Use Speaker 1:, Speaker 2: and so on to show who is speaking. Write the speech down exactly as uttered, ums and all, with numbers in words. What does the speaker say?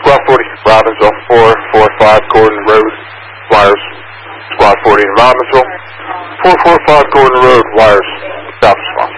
Speaker 1: Squad forty, Robbinsville, four four five Gordon Road, wires. Squad forty in Robbinsville, four four five Gordon Road, wires. Stop response.